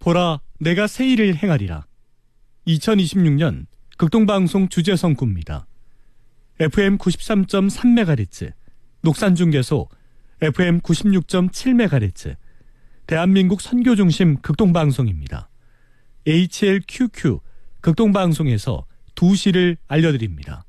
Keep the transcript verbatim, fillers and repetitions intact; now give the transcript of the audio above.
보라, 내가 새 일을 행하리라. 이천이십육 년 극동방송 주제성구입니다. 에프엠 구십삼 점 삼 메가헤르츠, 녹산중계소 에프엠 구십육 점 칠 메가헤르츠, 대한민국 선교중심 극동방송입니다. 에이치엘큐큐 극동방송에서 두 시를 알려드립니다.